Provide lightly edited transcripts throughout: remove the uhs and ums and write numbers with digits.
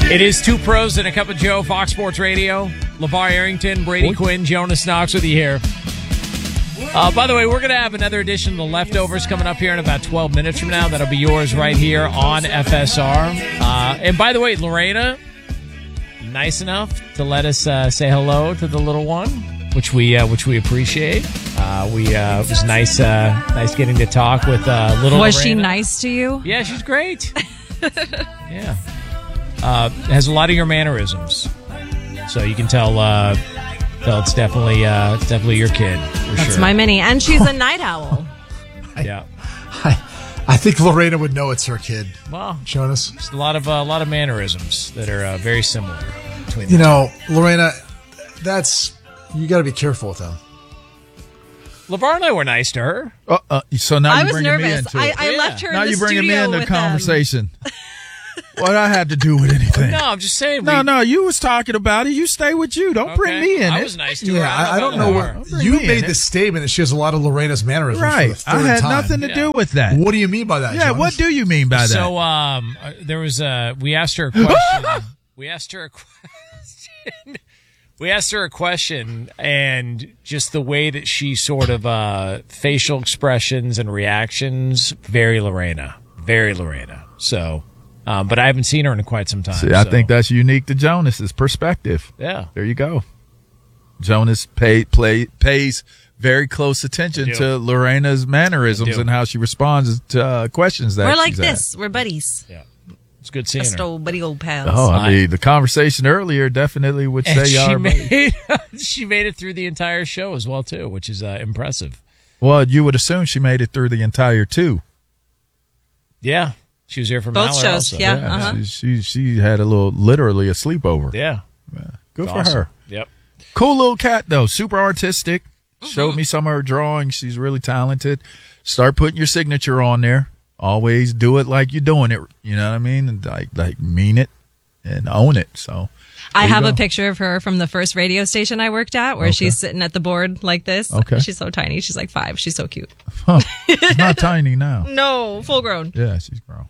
It is Two Pros and a Cup of Joe, Fox Sports Radio. LeVar Arrington, Brady Quinn, Jonas Knox with you here. By the way, we're going to have another edition of The Leftovers coming up here in about 12 minutes from now. That'll be yours right here on FSR. And by the way, Lorena, nice enough to let us say hello to the little one, which we appreciate. It was nice getting to talk with little Was Lorena. she nice to you? Yeah, she's great. Yeah. Has a lot of your mannerisms, so you can tell it's definitely your kid. For That's sure. my mini, and she's a night owl. Yeah. I think Lorena would know it's her kid. Well, Jonas, just a lot of mannerisms that are very similar between. Lorena, you got to be careful with them. LeVar and I were nice to her. So now I you're was bringing me nervous. into it. I left her Now in the you're bringing me studio into with conversation. What I had to do with anything? No, I'm just saying. No, you was talking about it. You stay with you. Don't bring me in I it. was nice to her. Yeah, I don't know what Bring you me in made it. the statement that she has a lot of Lorena's mannerisms. For the Right. third I had time. nothing to do with that. What do you mean by that? Yeah, Jonas? what do you mean by that? So, there was we asked her a question. We asked her a question, and just the way that she sort of facial expressions and reactions, very Lorena. So, but I haven't seen her in quite some time. See, I think that's unique to Jonas's perspective. Yeah. There you go. Jonas pays very close attention to Lorena's mannerisms and how she responds to questions that We're like she's this. We're buddies. Yeah. It's good seeing Just her. old buddy old pals. Oh, I mean, the conversation earlier definitely would say She made it through the entire show as well, too, which is impressive. Well, you would assume she made it through the entire two. Yeah. She was here for Both Mallard shows, also. yeah. Uh-huh. She had literally a sleepover. Yeah. Good It's for awesome. her. Yep. Cool little cat, though. Super artistic. Showed me some of her drawings. She's really talented. Start putting your signature on there. Always do it like you're doing it. You know what I mean? And like mean it and own it. So I there you have go. a picture of her from the first radio station I worked at where she's sitting at the board like this. Okay. She's so tiny. She's like 5. She's so cute. Huh. She's not tiny now. No, full grown. Yeah, she's grown.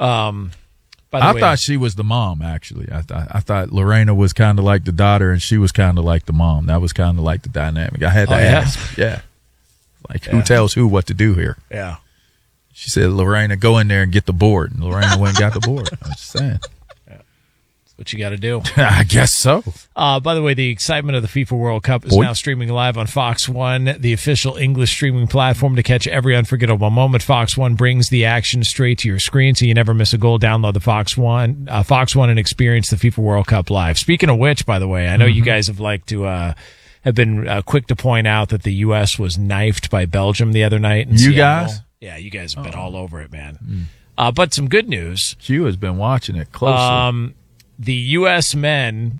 By the I way, thought she was the mom, actually. I thought Lorena was kind of like the daughter and she was kind of like the mom. That was kind of like the dynamic. I had to ask. Yeah. Like, who tells who what to do here? Yeah. She said, Lorena, go in there and get the board. And Lorena went and got the board. I'm just saying. What you got to do. I guess so. By the way, the excitement of the FIFA World Cup is now streaming live on Fox One, the official English streaming platform to catch every unforgettable moment. Fox One brings the action straight to your screen, so you never miss a goal. Download the Fox One and experience the FIFA World Cup live. Speaking of which, by the way, I know you guys have have been quick to point out that the U.S. was knifed by Belgium the other night. In Seattle. Guys? Yeah, you guys have been all over it, man. But some good news. Hugh has been watching it closely. The U.S. men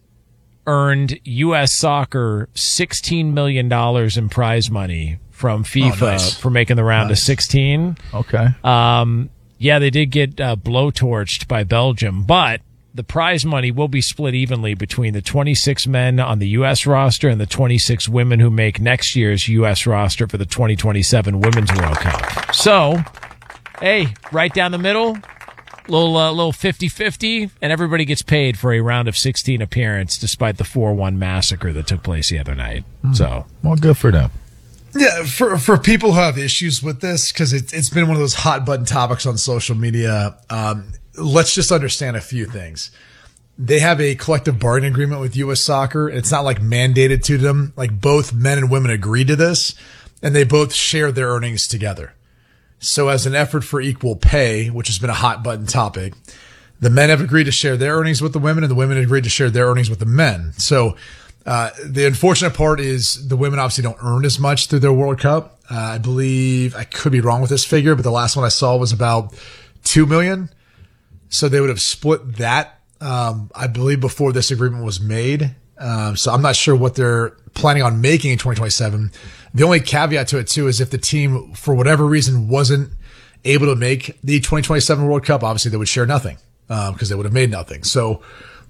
earned U.S. soccer $16 million in prize money from FIFA for making the round of 16. Okay. Yeah, they did get blowtorched by Belgium, but the prize money will be split evenly between the 26 men on the U.S. roster and the 26 women who make next year's U.S. roster for the 2027 Women's World Cup. So, hey, right down the middle. Little 50-50, and everybody gets paid for a round of 16 appearance despite the 4-1 massacre that took place the other night. So, well, good for them. Yeah, for people who have issues with this, because it's been one of those hot button topics on social media, let's just understand a few things. They have a collective bargaining agreement with U.S. Soccer. It's not like mandated to them. Like, both men and women agreed to this, and they both share their earnings together. So as an effort for equal pay, which has been a hot button topic, the men have agreed to share their earnings with the women and the women have agreed to share their earnings with the men. So, the unfortunate part is the women obviously don't earn as much through their World Cup. I believe, I could be wrong with this figure, but the last one I saw was about $2 million. So they would have split that, I believe, before this agreement was made. So I'm not sure what they're planning on making in 2027. The only caveat to it, too, is if the team, for whatever reason, wasn't able to make the 2027 World Cup, obviously they would share nothing, because they would have made nothing. So,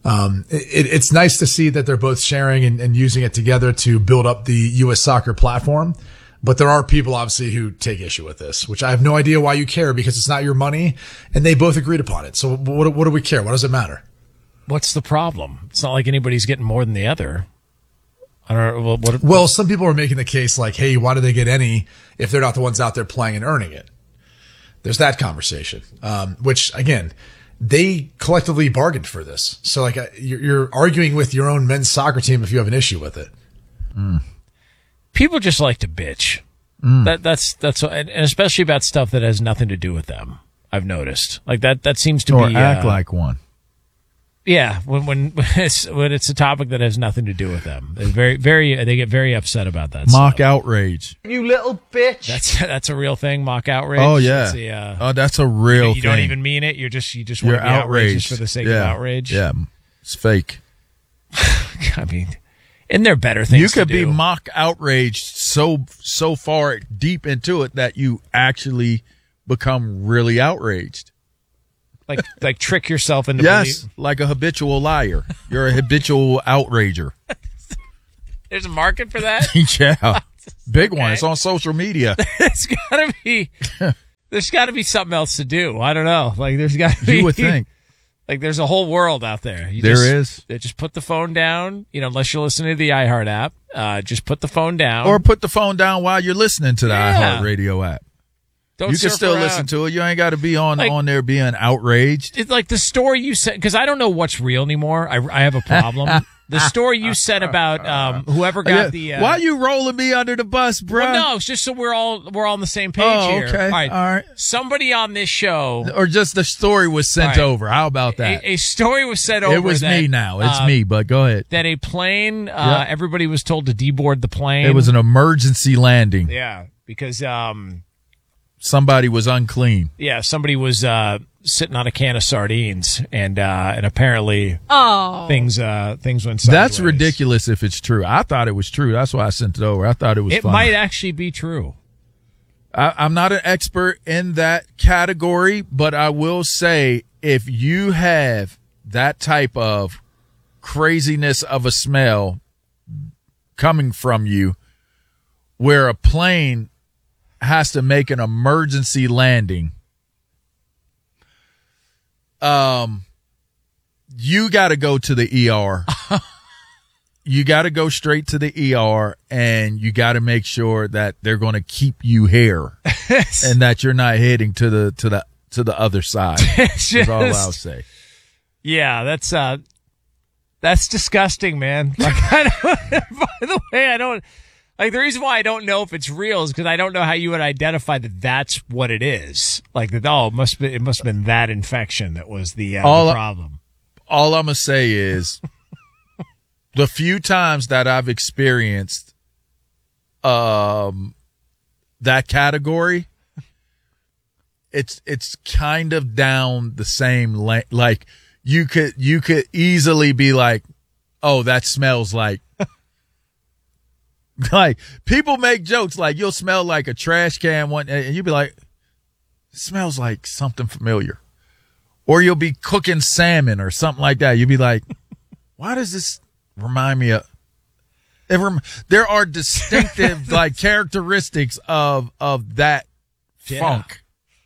it's nice to see that they're both sharing and using it together to build up the U.S. soccer platform. But there are people, obviously, who take issue with this, which I have no idea why you care, because it's not your money and they both agreed upon it. So what do we care? What does it matter? what's the problem? It's not like anybody's getting more than the other. I don't know. Well, some people are making the case like, hey, why do they get any if they're not the ones out there playing and earning it? There's that conversation, which, again, they collectively bargained for this. So, like, you're arguing with your own men's soccer team if you have an issue with it. People just like to bitch. That's and especially about stuff that has nothing to do with them. I've noticed like that seems to be act like one. Yeah, when it's a topic that has nothing to do with them, they get very upset about that. Mock stuff. outrage. You little bitch. That's a real thing. Mock outrage. Oh yeah. That's a real thing. You don't even mean it. You just want to be outraged for the sake of outrage. Yeah, it's fake. I mean, and there are better things. You could to do. be mock outraged so far deep into it that you actually become really outraged. Like trick yourself into like a habitual liar. You're a habitual outrager. There's a market for that? Yeah. Big one. It's on social media. There's gotta be something else to do. I don't know. Like there's gotta be. You would think. Like there's a whole world out there. Just put the phone down, unless you're listening to the iHeart app. Just put the phone down. Or put the phone down while you're listening to the iHeart Radio app. Don't you can still listen to it. You ain't got to be on there being outraged. It's like the story you said, because I don't know what's real anymore. I have a problem. The story you said about whoever got the. Why you rolling me under the bus, bro? Well, no, it's just so we're all on the same page here. Okay. All right. Somebody on this show, or just the story was sent over. How about that? A story was sent over. It was me now. It's me. But go ahead. That a plane. Everybody was told to deboard the plane. It was an emergency landing. Yeah, because somebody was unclean. Yeah, somebody was sitting on a can of sardines, and apparently things went sideways. That's ridiculous if it's true. I thought it was true. That's why I sent it over. I thought it was funny. Might actually be true. I'm not an expert in that category, but I will say if you have that type of craziness of a smell coming from you where a plane has to make an emergency landing, you got to go to the ER. You got to go straight to the ER, and you got to make sure that they're going to keep you here and that you're not heading to the other side. That's all I'll say. Yeah, that's disgusting, man. Like, by the way, I don't. Like, the reason why I don't know if it's real is because I don't know how you would identify that that's what it is. Like, that, it must have been that infection that was the problem. All I'm going to say is the few times that I've experienced that category, it's kind of down the same like you could easily be like, oh, that smells like. Like, people make jokes like you'll smell like a trash can one, and you'll be like, it smells like something familiar. Or you'll be cooking salmon or something like that. You'll be like, why does this remind me of? There are distinctive like characteristics of that funk.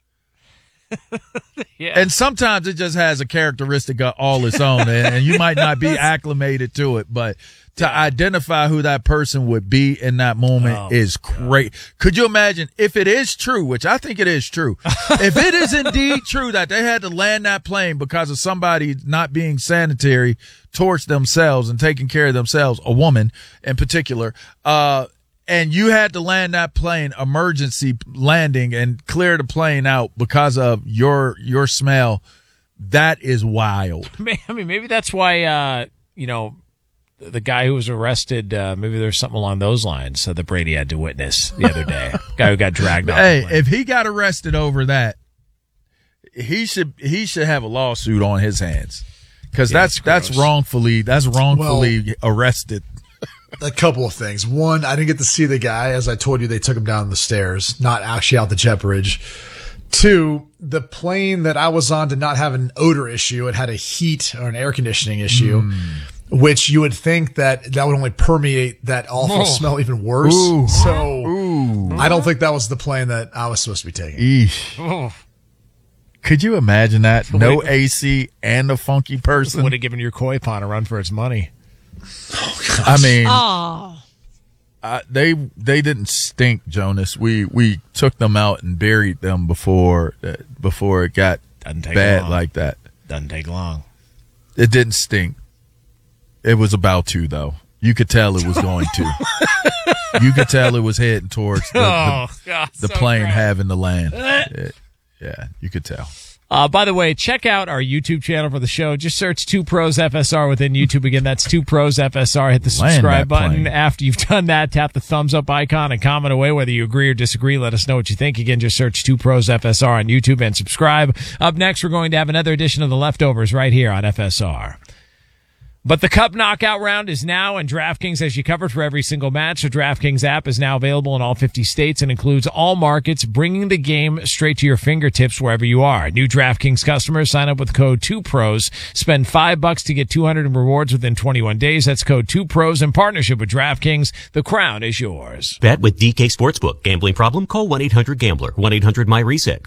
Yeah. And sometimes it just has a characteristic of all its own, and you might not be acclimated to it, but to identify who that person would be in that moment is great. Could you imagine if it is true, which I think it is true, if it is indeed true that they had to land that plane because of somebody not being sanitary towards themselves and taking care of themselves, a woman in particular, and you had to land that plane, emergency landing, and clear the plane out because of your smell, that is wild. I mean, maybe that's why, the guy who was arrested, maybe there's something along those lines that Brady had to witness the other day. Guy who got dragged off. Hey, if he got arrested over that, he should have a lawsuit on his hands because that's wrongfully arrested. A couple of things. One, I didn't get to see the guy. As I told you, they took him down the stairs, not actually out the jet bridge. Two, the plane that I was on did not have an odor issue. It had a heat or an air conditioning issue, which you would think that would only permeate that awful smell even worse. Ooh. So I don't think that was the plane that I was supposed to be taking. Could you imagine that? No Wait. AC and a funky person. Would have given your koi pond a run for its money. I mean, Oh, they didn't stink, Jonas. We took them out and buried them before it got Doesn't take bad long. like that. Doesn't take long. It didn't stink. It was about to, though. You could tell it was going to. You could tell it was heading towards God, the so plane gross. having the land. Yeah, you could tell. By the way, check out our YouTube channel for the show. Just search 2 Pros FSR within YouTube. Again, that's 2 Pros FSR. Hit the Land subscribe that button. plane. After you've done that, tap the thumbs up icon and comment away whether you agree or disagree. Let us know what you think. Again, just search 2 Pros FSR on YouTube and subscribe. Up next, we're going to have another edition of The Leftovers right here on FSR. But the Cup Knockout round is now, and DraftKings has you covered for every single match. The DraftKings app is now available in all 50 states and includes all markets, bringing the game straight to your fingertips wherever you are. New DraftKings customers sign up with code 2PROS. Spend $5 to get $200 in rewards within 21 days. That's code 2PROS in partnership with DraftKings. The crown is yours. Bet with DK Sportsbook. Gambling problem? Call 1-800-GAMBLER. 1-800-MY-RESET.